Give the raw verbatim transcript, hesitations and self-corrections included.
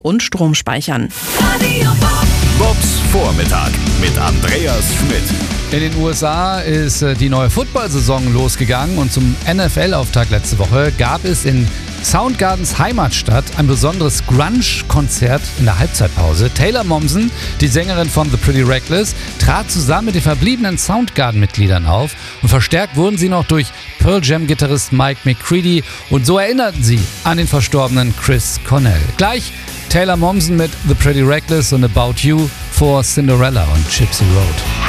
und Strom speichern. Bobs Vormittag mit Andreas Schmidt. In den U S A ist die neue Football-Saison losgegangen und zum N F L-Auftakt letzte Woche gab es in Soundgardens Heimatstadt ein besonderes Grunge-Konzert in der Halbzeitpause. Taylor Momsen, die Sängerin von The Pretty Reckless, trat zusammen mit den verbliebenen Soundgarden-Mitgliedern auf und verstärkt wurden sie noch durch Pearl Jam-Gitarrist Mike McCready und so erinnerten sie an den verstorbenen Chris Cornell. Gleich Taylor Momsen mit The Pretty Reckless und About You vor Cinderella und Gypsy Road.